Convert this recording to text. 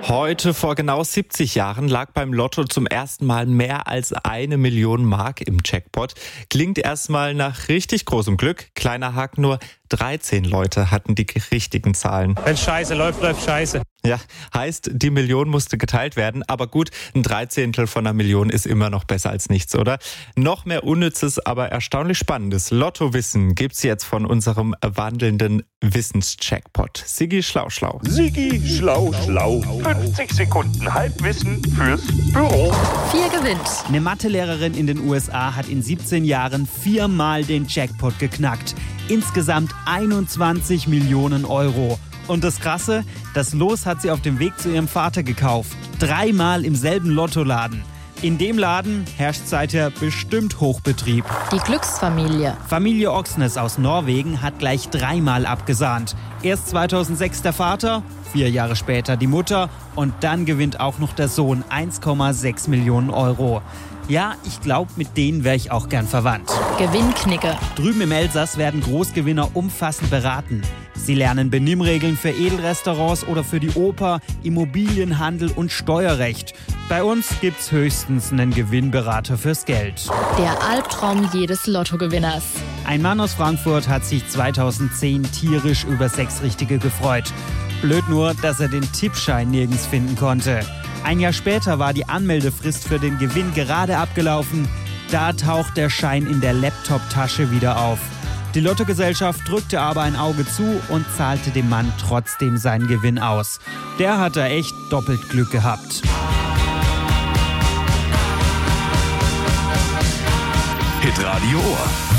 Heute vor genau 70 Jahren lag beim Lotto zum ersten Mal mehr als 1 Million Mark im Jackpot. Klingt erstmal nach richtig großem Glück. Kleiner Haken nur, 13 Leute hatten die richtigen Zahlen. Wenn scheiße läuft, läuft scheiße. Ja, heißt, die Million musste geteilt werden. Aber gut, ein 13. von einer Million ist immer noch besser als nichts, oder? Noch mehr unnützes, aber erstaunlich spannendes Lottowissen gibt's jetzt von unserem wandelnden Wissensjackpot. Sigi Schlau. Sigi Schlau. 50 Sekunden Halbwissen fürs Büro. 4 gewinnt. Eine Mathelehrerin in den USA hat in 17 Jahren 4-mal den Jackpot geknackt. Insgesamt 21 Millionen Euro. Und das Krasse, das Los hat sie auf dem Weg zu ihrem Vater gekauft. 3-mal im selben Lottoladen. In dem Laden herrscht seither bestimmt Hochbetrieb. Die Glücksfamilie. Familie Oksnes aus Norwegen hat gleich 3-mal abgesahnt. Erst 2006 der Vater, 4 Jahre später die Mutter und dann gewinnt auch noch der Sohn 1,6 Millionen Euro. Ja, ich glaube, mit denen wäre ich auch gern verwandt. Gewinnknicke. Drüben im Elsass werden Großgewinner umfassend beraten. Sie lernen Benimmregeln für Edelrestaurants oder für die Oper, Immobilienhandel und Steuerrecht. Bei uns gibt's höchstens einen Gewinnberater fürs Geld. Der Albtraum jedes Lottogewinners. Ein Mann aus Frankfurt hat sich 2010 tierisch über 6 Richtige gefreut. Blöd nur, dass er den Tippschein nirgends finden konnte. Ein Jahr später war die Anmeldefrist für den Gewinn gerade abgelaufen. Da taucht der Schein in der Laptop-Tasche wieder auf. Die Lottogesellschaft drückte aber ein Auge zu und zahlte dem Mann trotzdem seinen Gewinn aus. Der hat da echt doppelt Glück gehabt. Hitradio Ohr.